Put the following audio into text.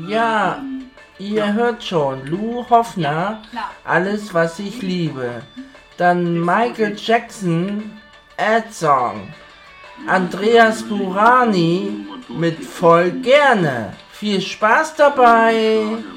Ja, ihr hört schon, Lou Hoffner, Klar. alles was ich liebe. Dann Michael Jackson, Ad Song. Andreas Burani mit Voll gerne. Viel Spaß dabei!